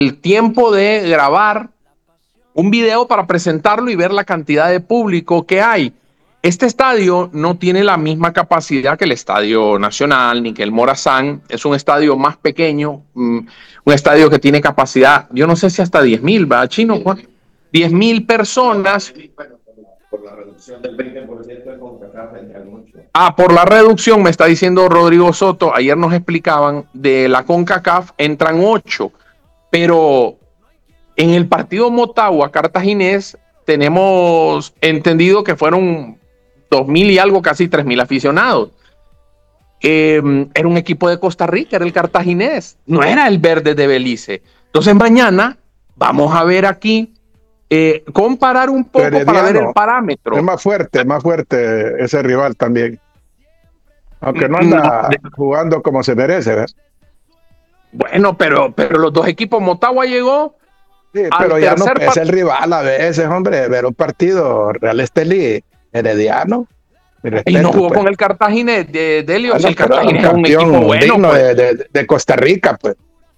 el tiempo de grabar un video para presentarlo y ver la cantidad de público que hay. Este estadio no tiene la misma capacidad que el Estadio Nacional ni que el Morazán. Es un estadio más pequeño, un estadio que tiene capacidad, yo no sé si hasta 10,000, ¿va, Chino? 10,000 personas. Por la reducción del 20% de CONCACAF entran 8. Por la reducción, me está diciendo Rodrigo Soto. Ayer nos explicaban de la CONCACAF entran 8, pero en el partido Motagua-Cartaginés tenemos entendido que fueron 2,000 y algo, casi 3,000 aficionados. Era un equipo de Costa Rica, era el Cartaginés, no era el Verde de Belice. Entonces mañana vamos a ver aquí, comparar un poco Herediano, para ver el parámetro. Es más fuerte ese rival también. Aunque no anda jugando como se merece, ¿ves? Bueno, pero los dos equipos, Motagua llegó. Sí, pero ya no es el rival a veces, hombre. Ver un partido Real Estelí, Herediano. Y no jugó con el Cartaginés de Delio. El Cartaginés es un equipo bueno, digno de Costa Rica, pues.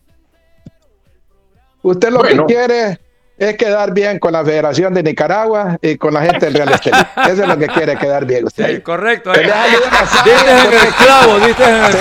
Usted lo que quiere es quedar bien con la Federación de Nicaragua y con la gente del Real Estelí. Eso es lo que quiere, quedar bien usted. Sí, correcto. Diste en el esclavo. Con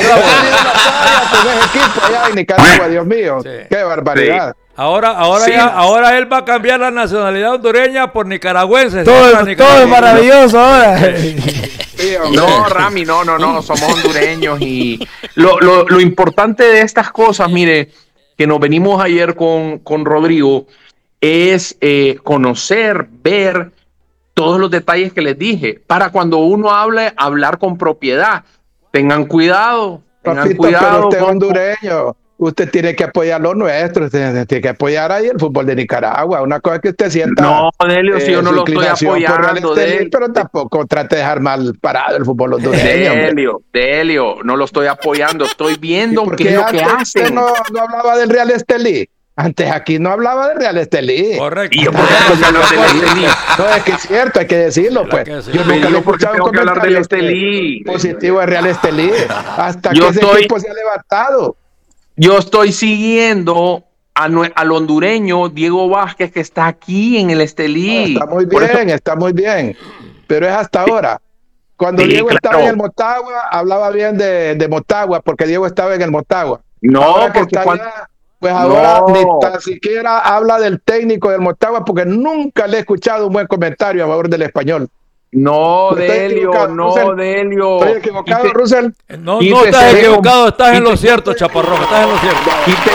ese equipo allá en Nicaragua, Dios mío. Sí. Qué barbaridad. Sí. Ahora él va a cambiar la nacionalidad hondureña por nicaragüense. Todo es maravilloso ahora. No, Rami, no, somos hondureños. Y lo importante de estas cosas, mire, que nos venimos ayer con Rodrigo, es conocer, ver todos los detalles que les dije, para cuando uno hable, hablar con propiedad. Tengan cuidado. Pero usted es hondureño. Usted tiene que apoyar lo nuestro, usted tiene que apoyar ahí el fútbol de Nicaragua. Una cosa es que usted sienta. No, Delio, si yo no lo estoy apoyando. Pero tampoco trate de dejar mal parado el fútbol hondureño. Delio, no lo estoy apoyando, estoy viendo qué es lo que hacen. Usted no hablaba del Real Estelí. Antes aquí no hablaba del Real Estelí. Correcto. Y yo por qué hablar del Estelí. No, es que es cierto, hay que decirlo, pues. Yo nunca le he escuchado un comentario positivo de Real Estelí. Hasta que ese equipo se ha levantado. Yo estoy siguiendo al hondureño Diego Vázquez, que está aquí en el Estelí. Está muy bien. Pero es hasta ahora. Cuando Diego estaba en el Motagua, hablaba bien de Motagua, porque Diego estaba en el Motagua. No, porque pues ahora ni tan siquiera habla del técnico del Motagua, porque nunca le he escuchado un buen comentario a favor del Español. No, Delio. ¿Estoy equivocado, Russell? No estás equivocado, estás en lo cierto, Chaparrón, estás en lo cierto.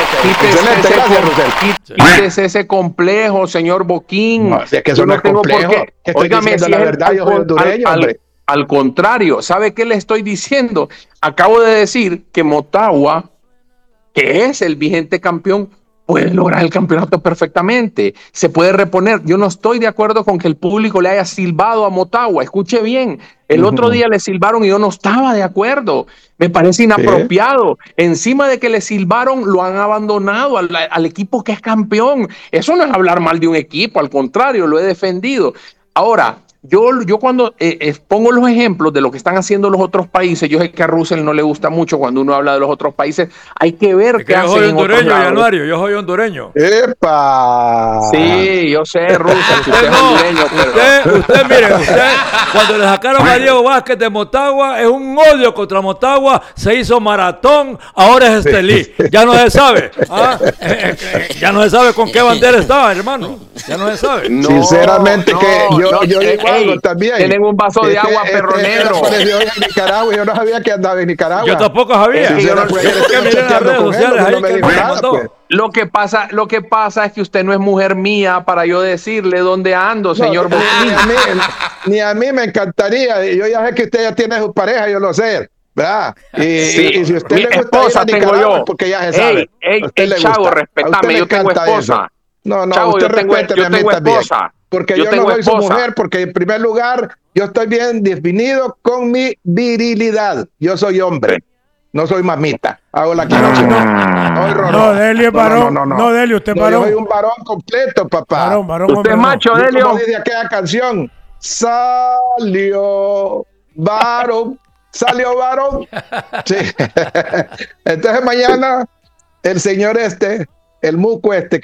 Quítese ese complejo, señor Boquín. No, es que eso no es complejo. Óigame, si la verdad, yo soy hondureño, hombre. Al contrario, ¿sabe qué le estoy diciendo? Acabo de decir que Motagua, que es el vigente campeón, puede lograr el campeonato perfectamente, se puede reponer. Yo no estoy de acuerdo con que el público le haya silbado a Motagua. Escuche bien, el otro día le silbaron y yo no estaba de acuerdo. Me parece inapropiado. Encima de que le silbaron, lo han abandonado al equipo que es campeón. Eso no es hablar mal de un equipo, al contrario, lo he defendido. Ahora, yo cuando pongo los ejemplos de lo que están haciendo los otros países, yo sé que a Russell no le gusta mucho cuando uno habla de los otros países, hay que ver qué hacen en otros lados. Januario, yo soy hondureño. ¡Epa! Sí, yo sé, Russell, que usted es hondureño. Mire, cuando le sacaron a Diego Vázquez de Motagua, es un odio contra Motagua, se hizo maratón, ahora es Estelí. Ya no se sabe. Ya no se sabe con qué bandera estaba, hermano. Ya no se sabe. Sinceramente, yo digo algo también. Tienen un vaso de agua, perro negro. En Nicaragua, yo no sabía que andaba en Nicaragua. Yo tampoco sabía. Lo que pasa es que usted no es mujer mía para yo decirle dónde ando, señor Boquín. Ni a mí me encantaría. Yo ya sé que usted ya tiene su pareja, yo lo sé. ¿Verdad? Y si usted le gusta ir a Nicaragua, porque ya se sabe. Chavo, respetame, yo tengo esposa. No, usted respéteme a mí también. Porque yo no soy su mujer, porque en primer lugar, yo estoy bien definido con mi virilidad. Yo soy hombre, no soy mamita. Hago la aclaración. No, Delio es varón. No, Delio, usted es varón. Yo soy un varón completo, papá. Varón, usted es macho, Delio. Como dice aquella canción, salió varón. Sí. Entonces mañana, el señor el muco